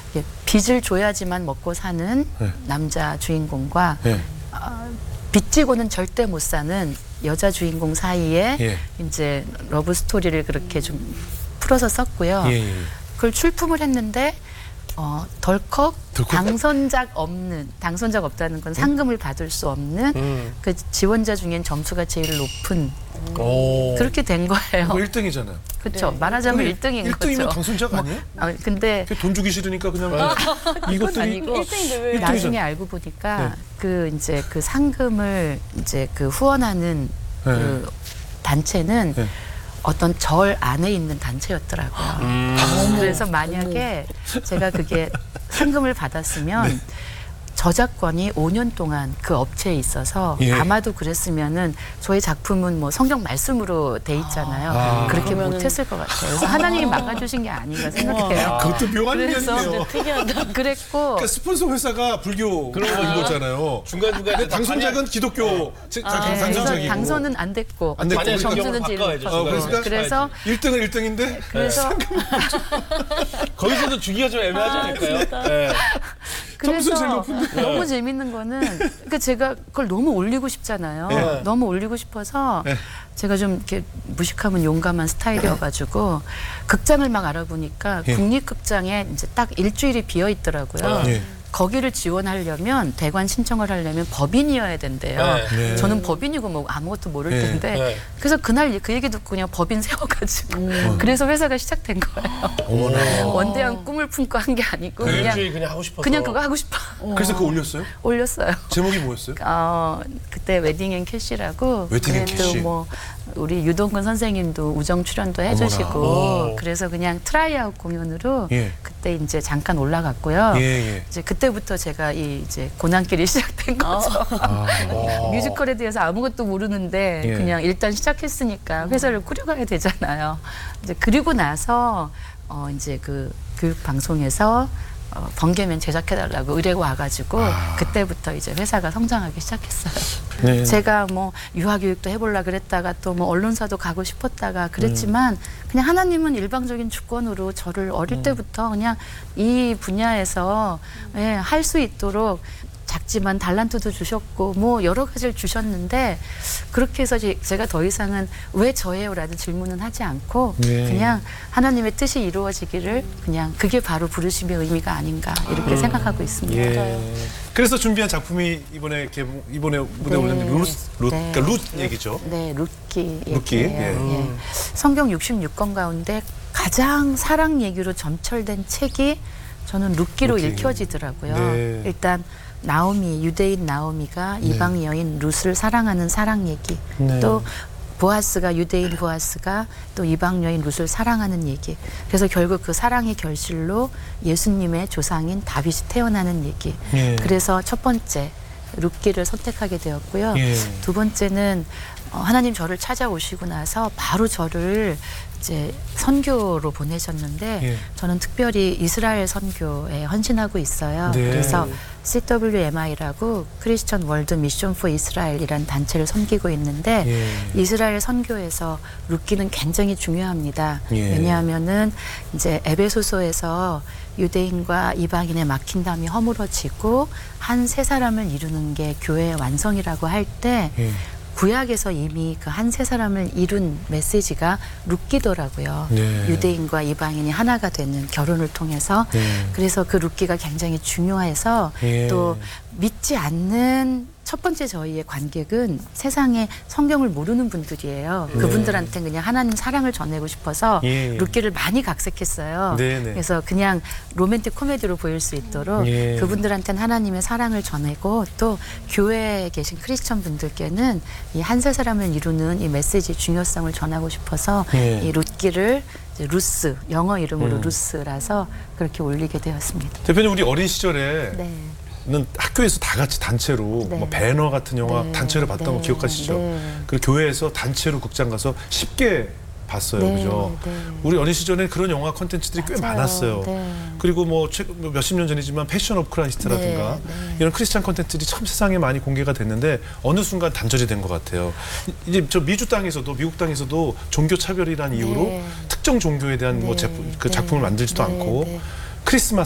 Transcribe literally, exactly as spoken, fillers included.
빚을 줘야지만 먹고 사는 네. 남자 주인공과 예. 어, 빚지고는 절대 못 사는 여자 주인공 사이에 예. 이제 러브 스토리를 그렇게 좀 풀어서 썼고요. 예, 예. 그걸 출품을 했는데 어, 덜컥, 덜컥? 당선작 없는, 당선작 없다는 건 상금을 받을 수 없는 음. 그 지원자 중엔 점수가 제일 높은 오. 그렇게 된 거예요. 그거 일 등이잖아요. 그렇죠. 말하자면 일 등인 일 등이면 거죠. 당선작 아니에요? 아, 근데 돈 주기 싫으니까 그냥 그건 이것들이 아니고 일 등인데 왜? 일 등이잖아. 나중에 알고 보니까 네. 그 이제 그 상금을 이제 그 후원하는 그 단체는 네. 어떤 절 안에 있는 단체였더라고요. 음. 그래서 만약에 제가 그게 상금을 받았으면 네. 저작권이 오 년 동안 그 업체에 있어서 예. 아마도 그랬으면은 저희 작품은 뭐 성경 말씀으로 돼 있잖아요. 아. 그렇게 그러면은- 못했을 것 같아요. 그래서 하나님이 막아주신 게 아닌가 생각해요. 그것도 묘한 그래서 인연이네요. 특이하다. 그랬고 그러니까 스폰서 회사가 불교 그런 거잖아요. 중간중간에 근데 당선작은 기독교 제- 네, 당선작이고. 그래서 당선은 안 됐고 안 됐고. 어쨌든 그러니까 점수는 제일 바꿔야죠. 높았고 어, 그러니까 그래서 일 등은 일 등인데 그래서 거기서도 주기가 좀 애매하지 않을까요? 네. 점수 제일 그래서 높은데. 너무 재밌는 거는 그러니까 제가 그걸 너무 올리고 싶잖아요. 네. 너무 올리고 싶어서 네. 제가 좀 이렇게 무식하면 용감한 스타일이어가지고 극장을 막 알아보니까 예. 국립극장에 이제 딱 일주일이 비어 있더라고요. 예. 거기를 지원하려면 대관 신청을 하려면 법인이어야 된대요. 네. 네. 저는 법인이고 뭐 아무것도 모를 네. 텐데 네. 그래서 그날 그 얘기 듣고 그냥 법인 세워가지고 음. 그래서 회사가 시작된 거예요. 어머나. 원대한 꿈을 품고 한 게 아니고 그 그냥 일주일 그냥 하고 싶어서. 그냥 그거 하고 싶어 그래서 그거 올렸어요? 올렸어요. 제목이 뭐였어요? 어 그때 웨딩 앤 캐시라고 웨딩 앤 그래도 캐시. 뭐 우리 유동근 선생님도 우정 출연도 어머나. 해주시고 오. 그래서 그냥 트라이아웃 공연으로 예. 그때 이제 잠깐 올라갔고요. 예, 예. 이제 그때부터 제가 이 이제 고난길이 시작된 거죠. 아. 뮤지컬에 대해서 아무것도 모르는데 예. 그냥 일단 시작했으니까 회사를 꾸려가야 되잖아요. 이제 그리고 나서 어 이제 그 교육 방송에서 어, 번개면 제작해달라고 의뢰가 와가지고 아. 그때부터 이제 회사가 성장하기 시작했어요. 네. 제가 뭐 유아교육도 해보려 그랬다가 또 뭐 언론사도 가고 싶었다가 그랬지만 그냥 하나님은 일방적인 주권으로 저를 어릴 때부터 그냥 이 분야에서 예, 할 수 있도록 작지만 달란트도 주셨고 뭐 여러 가지를 주셨는데 그렇게 해서 제- 제가 더 이상은 왜 저예요라는 질문은 하지 않고 네. 그냥 하나님의 뜻이 이루어지기를 그냥 그게 바로 부르심의 의미가 아닌가 이렇게 생각하고 있습니다. 예. 그래서 준비한 작품이 이번에 개봉 이번에 무대 네. 올린 루스 루 네. 그러니까 룻 얘기죠. 네, 룻기 룻기, 얘기예요. 예. 예. 성경 육십육 권 가운데 가장 사랑 얘기로 점철된 책이 저는 룻기로 룻기. 읽혀지더라고요. 네. 일단 나오미, 유대인 나오미가 이방 여인 룻을 사랑하는 사랑 얘기. 네. 또 보아스가 유대인 보아스가 또 이방 여인 룻을 사랑하는 얘기. 그래서 결국 그 사랑의 결실로 예수님의 조상인 다윗이 태어나는 얘기. 예. 그래서 첫 번째 룻기를 선택하게 되었고요. 예. 두 번째는 어, 하나님 저를 찾아오시고 나서 바로 저를 이제 선교로 보내셨는데 예. 저는 특별히 이스라엘 선교에 헌신하고 있어요. 네. 그래서 씨더블유엠아이라고 크리스천 월드 미션 포 이스라엘이라는 단체를 섬기고 있는데 예. 이스라엘 선교에서 룻기는 굉장히 중요합니다. 예. 왜냐하면은 이제 에베소서에서 유대인과 이방인의 막힌담이 허물어지고 한 세 사람을 이루는 게 교회의 완성이라고 할 때 예. 구약에서 이미 그 한 세 사람을 이룬 메시지가 룻기더라고요. 네. 유대인과 이방인이 하나가 되는 결혼을 통해서 네. 그래서 그 룻기가 굉장히 중요해서 예. 또 믿지 않는 첫 번째 저희의 관객은 세상에 성경을 모르는 분들이에요. 네. 그분들한테 그냥 하나님 사랑을 전하고 싶어서 예. 룻기를 많이 각색했어요. 네, 네. 그래서 그냥 로맨틱 코미디로 보일 수 있도록 예. 그분들한테는 하나님의 사랑을 전하고 또 교회에 계신 크리스천 분들께는 이 한 세 사람을 이루는 이 메시지 중요성을 전하고 싶어서 예. 이 룻기를 이제 루스, 영어 이름으로 음. 루스라서 그렇게 올리게 되었습니다. 대표님 우리 어린 시절에 네. 는 학교에서 다 같이 단체로 네. 뭐 배너 같은 영화 네. 단체로 봤던 거 네. 기억하시죠? 네. 그리고 교회에서 단체로 극장 가서 쉽게 봤어요, 네. 그죠? 네. 우리 어린 시절에 그런 영화 콘텐츠들이 꽤 맞아요. 많았어요. 네. 그리고 뭐 최근 뭐 몇십 년 전이지만 패션 오브 크라이스트라든가 네, 네. 이런 크리스찬 콘텐츠들이 참 세상에 많이 공개가 됐는데 어느 순간 단절이 된 것 같아요. 이제 저 미주 땅에서도 미국 땅에서도 종교 차별이라는 이유로 네. 특정 종교에 대한 뭐 네. 제품, 그 네. 작품을 만들지도 네. 않고 네. 크리스마스